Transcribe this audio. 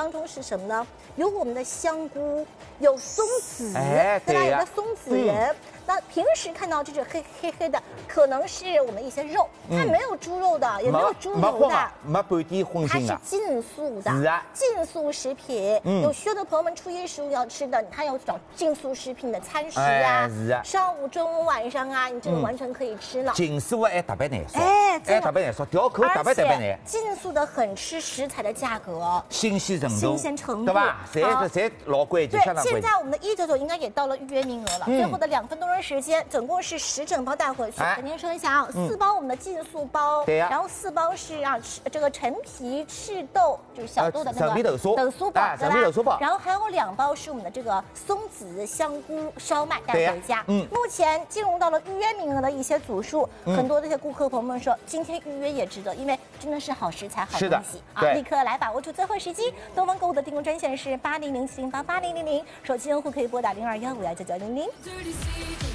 当中是什么呢？有我们的香菇，有松子，对吧？有个松子仁。那平时看到这种黑黑的，可能是我们一些肉，它没有猪肉的，也没有猪油的， 没半点荤腥的， 它是禁素的， 是啊， 禁素食品。有需要的朋友们，初一十五要吃的，它有这种禁素食品的餐食啊， 是啊， 上午、中午、晚上啊，你这个完全可以吃了。 禁素还特别难烧， 还特别难烧，调口特别难。 禁素的很吃食材的价格， 新鲜程度，对吧？侪老关键，相当关键。 现在我们的199应该也到了预约名额了，最后的2分多钟时间，总共是10整包带回去。跟您说一下啊，4包我们的禁素包， 对呀， 然后4包是这个陈皮赤豆，就是小豆的那个陈皮豆酥包， 陈皮豆酥包， 然后还有2包是我们的这个松子香菇烧麦带回家。目前进入到了预约名额的一些组数，很多的一些顾客朋友们说，今天预约也值得，因为真的是好食材、好东西啊！立刻来把握住最后时机。东方购物的订购专线是8007088000，手机用户可以拨打0215199900。